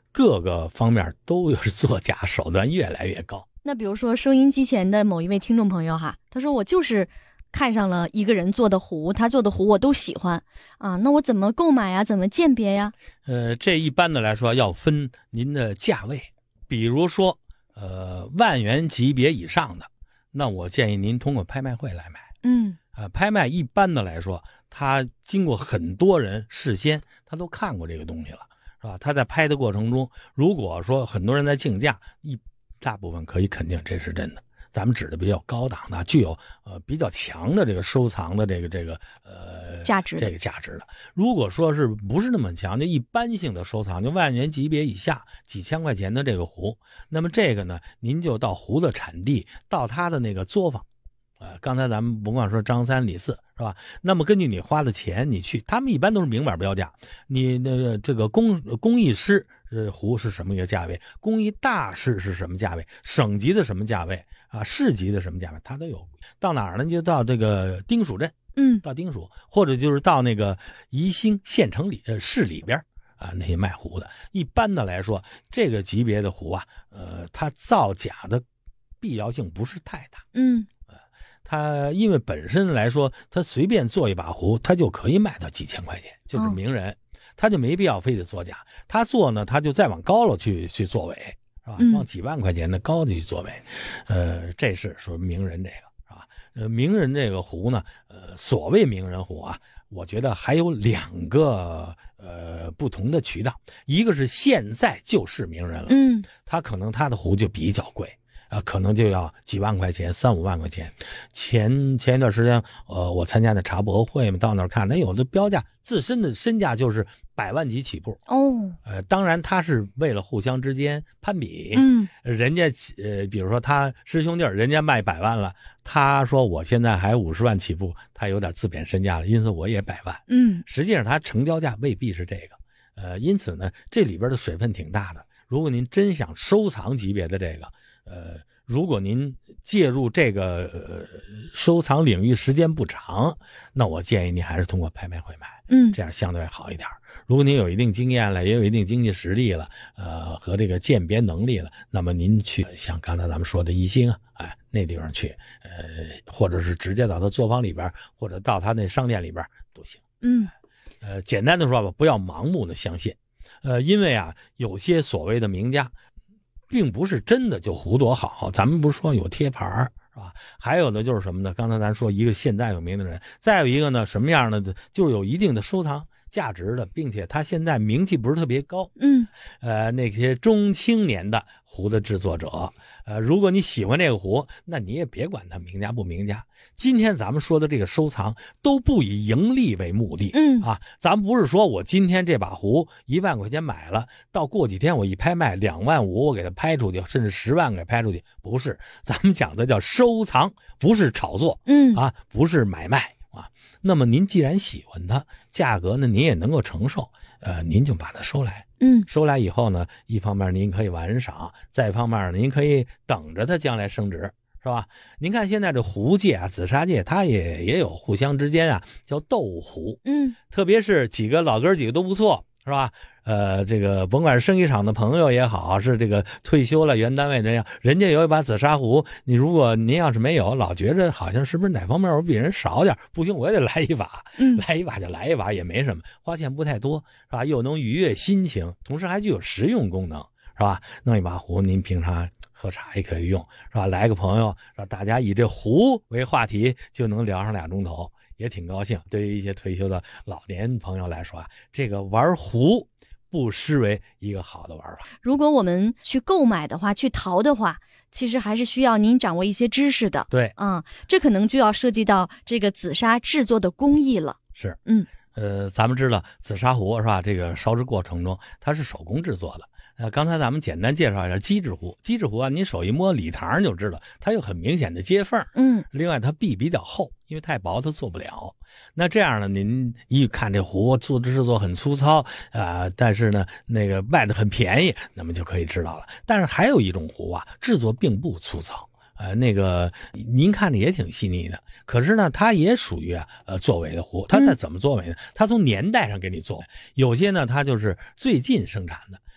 各个方面都是作假手段越来越高。 那比如说收音机前的某一位听众朋友哈，他说我就是看上了一个人做的壶，他做的壶我都喜欢啊，那我怎么购买呀？怎么鉴别呀？ 这一般的来说要分您的价位，比如说万元级别以上的，那我建议您通过拍卖会来买。拍卖一般的来说，他经过很多人事先他都看过这个东西了，是吧？他在拍的过程中，如果说很多人在竞价，大部分可以肯定这是真的。咱们指的比较高档的，具有比较强的这个收藏的这个价值的。如果说是不是那么强，就一般性的收藏，就万元级别以下几千块钱的这个壶，那么这个呢，您就到壶的产地，到他的那个作坊。刚才咱们甭管说张三李四是吧？那么根据你花的钱，你去，他们一般都是明码标价。你那个这个工艺师壶是什么一个价位？工艺大师是什么价位？省级的什么价位啊？市级的什么价位？它都有。到哪儿呢？就到这个丁蜀镇，到丁蜀，或者就是到那个宜兴县城市里边啊，那些卖壶的。一般的来说，这个级别的壶啊，它造假的必要性不是太大。他因为本身来说，他随便做一把壶，他就可以卖到几千块钱，就是名人，他就没必要非得作假。他做呢，他就再往高了去作伪，是吧？往几万块钱的高的去作伪，这是说名人这个，是吧？名人这个壶呢，所谓名人壶啊，我觉得还有2个不同的渠道，一个是现在就是名人了，他可能他的壶就比较贵。可能就要几万块钱，3-5万块钱。前一段时间，我参加的茶博会嘛，到那儿看，他有的标价自身的身价就是100万级起步。当然他是为了互相之间攀比。人家比如说他师兄弟人家卖100万了，他说我现在还50万起步，他有点自贬身价了，因此我也100万。实际上他成交价未必是这个。因此呢，这里边的水分挺大的。如果您真想收藏级别的这个，如果您介入这个收藏领域时间不长，那我建议您还是通过拍卖会买，这样相对好一点。如果您有一定经验了，也有一定经济实力了，和这个鉴别能力了，那么您去像刚才咱们说的宜兴啊，那地方去，或者是直接到他作坊里边，或者到他那商店里边都行。简单的说吧，不要盲目的相信，因为啊，有些所谓的名家，并不是真的就壶多好，咱们不是说有贴牌是吧？还有的就是什么呢？刚才咱说一个现在有名的人，再有一个呢，什么样的就是有一定的收藏价值的，并且他现在名气不是特别高。那些中青年的壶的制作者，如果你喜欢这个壶，那你也别管它名家不名家。今天咱们说的这个收藏都不以盈利为目的。咱们不是说我今天这把壶1万块钱买了，到过几天我一拍卖2万5，我给它拍出去，甚至10万给拍出去，不是，咱们讲的叫收藏，不是炒作。不是买卖啊。那么您既然喜欢它，价格呢您也能够承受，您就把它收来。收来以后呢，一方面您可以玩赏，再一方面您可以等着它将来升值，是吧？您看现在这壶界啊，紫砂界，它也有互相之间啊叫斗壶。特别是几个老哥几个都不错，是吧？这个甭管是生意场的朋友也好，是这个退休了原单位这样，人家有一把紫砂壶，如果您要是没有，老觉着好像是不是哪方面我比人少点，不行我也得来一把。来一把就来一把，也没什么，花钱不太多，是吧？又能愉悦心情，同时还具有实用功能，是吧？弄一把壶，您平常喝茶也可以用，是吧？来个朋友，是吧？大家以这壶为话题，就能聊上2钟头，也挺高兴。对于一些退休的老年朋友来说啊，这个玩壶不失为一个好的玩法。 如果我们去购买的话，去淘的话，其实还是需要您掌握一些知识的。 对， 这可能就要涉及到这个紫砂制作的工艺了。 是，咱们知道紫砂壶是吧？这个烧制过程中它是手工制作的。刚才咱们简单介绍一下机制壶。机制壶啊，您手一摸礼堂就知道，它有很明显的接缝。另外它壁比较厚，因为太薄它做不了。那这样呢，您一看这壶制作很粗糙但是呢那个卖的很便宜，那么就可以知道了。但是还有一种壶啊，制作并不粗糙。那个您看着也挺细腻的，可是呢它也属于作伪的壶。它在怎么作伪呢？它从年代上给你做，有些呢它就是最近生产的，